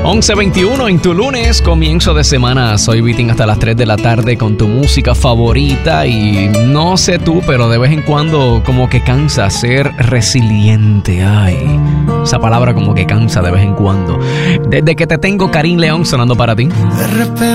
11:21 en tu lunes, comienzo de semana. Soy Vitín hasta las 3 de la tarde con tu música favorita. Y no sé tú, pero de vez en cuando como que cansa ser resiliente. Ay, esa palabra como que cansa de vez en cuando. Desde que te tengo, Karim León sonando para ti. De repente